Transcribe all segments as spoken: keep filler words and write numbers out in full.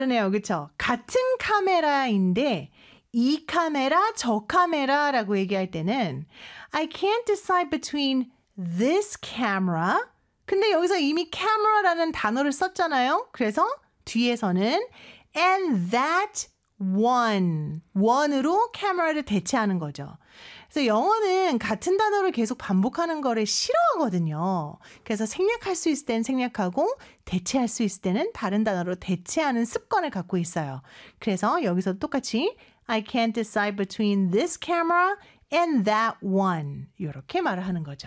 그러네요. 그렇죠? 같은 카메라인데 이 카메라, 저 카메라라고 얘기할 때는 I can't decide between this camera. 근데 여기서 이미 camera라는 단어를 썼잖아요. 그래서 뒤에서는 and that one. one으로 camera를 대체하는 거죠. 그래서 영어는 같은 단어를 계속 반복하는 거를 싫어하거든요. 그래서 생략할 수 있을 때는 생략하고 대체할 수 있을 때는 다른 단어로 대체하는 습관을 갖고 있어요. 그래서 여기서 똑같이 I can't decide between this camera and that one. 이렇게 말을 하는 거죠.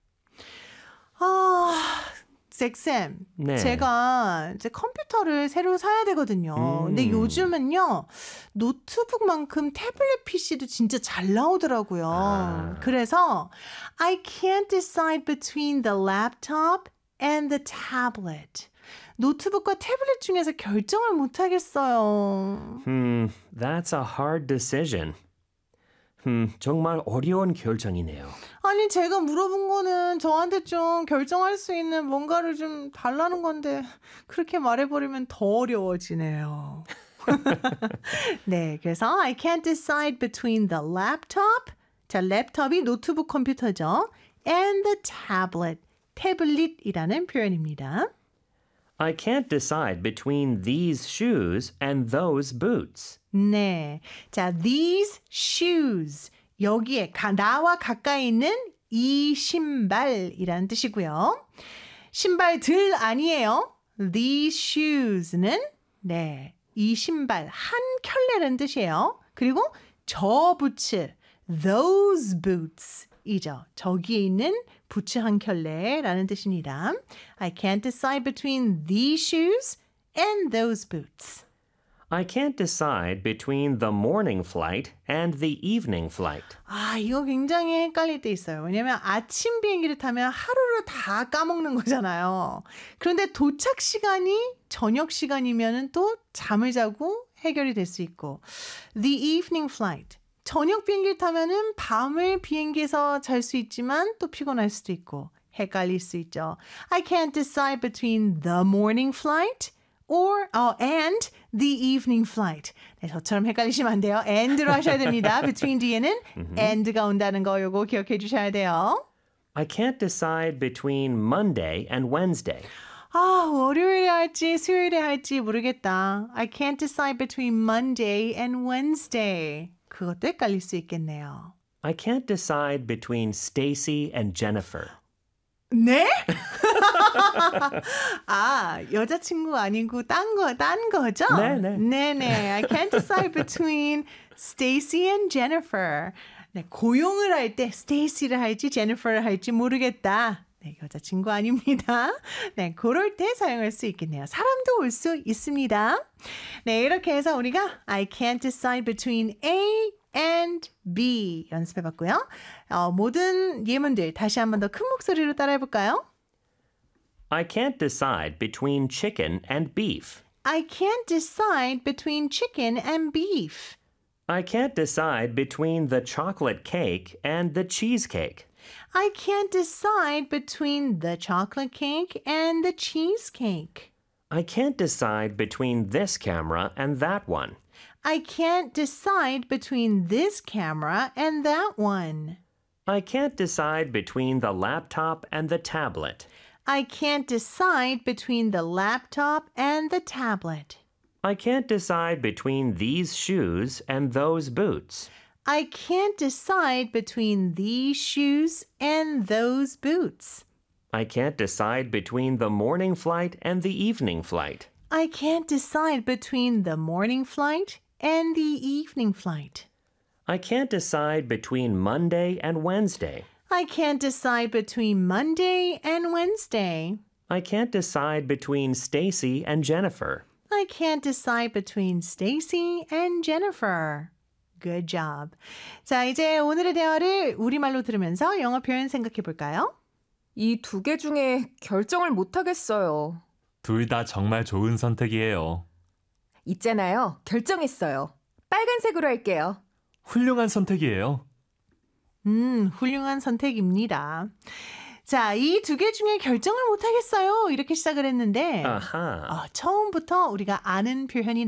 아, 잭쌤, 네. 제가 이제 컴퓨터를 새로 사야 되거든요. 음. 근데 요즘은요, 노트북만큼 태블릿 피시도 진짜 잘 나오더라고요. 아. 그래서 I can't decide between the laptop and the tablet. 노트북과 태블릿 중에서 결정을 못 하겠어요. Hmm, that's a hard decision. 음, 정말 어려운 결정이네요. 아니 제가 물어본 거는 저한테 좀 결정할 수 있는 뭔가를 좀 달라는 건데 그렇게 말해버리면 더 어려워지네요. 네, 그래서 I can't decide between the laptop, 자, 랩톱이 노트북 컴퓨터죠. and the tablet, 태블릿이라는 표현입니다. I can't decide between these shoes and those boots. 네, 자, these shoes, 여기에 가, 나와 가까이 있는 이 신발이라는 뜻이고요. 신발들 아니에요. These shoes는 네, 이 신발 한 켤레라는 뜻이에요. 그리고 저 부츠, those boots 이죠. 저기에 있는 부츠 한 켤레라는 뜻입니다. I can't decide between these shoes and those boots. I can't decide between the morning flight and the evening flight. 아, 이거 굉장히 헷갈릴 때 있어요. 왜냐면 아침 비행기를 타면 하루를 다 까먹는 거잖아요. 그런데 도착 시간이 저녁 시간이면 또 잠을 자고 해결이 될 수 있고. The evening flight. 저녁 비행기를 타면은 밤을 비행기에서 잘 수 있지만 또 피곤할 수도 있고 헷갈릴 수 있죠. I can't decide between the morning flight or uh, and the evening flight. 네, 저처럼 헷갈리시면 안 돼요. and로 하셔야 됩니다. between 뒤에는 and가 온다는 거 요거 기억해 주셔야 돼요. I can't decide between Monday and Wednesday. 아, 월요일에 할지 수요일에 할지 모르겠다. I can't decide between Monday and Wednesday. 그것도 헷갈릴 수 있겠네요. I can't decide between Stacy and Jennifer. 네? 아, 여자친구 아니고 딴 거, 딴 거죠? 네네. 네네. I can't decide between Stacy and Jennifer. 네, 고용을 할 때 Stacy를 할지 Jennifer를 할지 모르겠다. 네, 여자친구 아닙니다. 네, 그럴 때 사용할 수 있겠네요. 사람도 올 수 있습니다. 네, 이렇게 해서 우리가 I can't decide between A and B 연습해봤고요. 어, 모든 예문들 다시 한 번 더 큰 목소리로 따라해볼까요? I can't decide between chicken and beef. I can't decide between chicken and beef. I can't decide between the chocolate cake and the cheesecake. I can't decide between the chocolate cake and the cheesecake. I can't decide between this camera and that one. I can't decide between this camera and that one. I can't decide between the laptop and the tablet. I can't decide between the laptop and the tablet. I can't decide between these shoes and those boots. I can't decide between these shoes and those boots. I can't decide between the morning flight and the evening flight. I can't decide between the morning flight and the evening flight. I can't decide between Monday and Wednesday. I can't decide between Monday and Wednesday. I can't decide between Stacy and Jennifer. I can't decide between Stacy and Jennifer. Good job. 자, 이제 오늘의 대화를 우리말로 들으면서 영어 표현 생각해 볼까요? 이 두 개 중에 결정을 못 하겠어요. 둘 다 정말 좋은 선택이에요. 있잖아요. 결정했어요. 빨간색으로 할게요. 훌륭한 선택이에요. 음, 훌륭한 선택입니다. 자, 이 두 개 중에 결정을 못 하겠어요. 이렇게 시작을 했는데 아하. 어, 처음부터 우리가 아는 표현이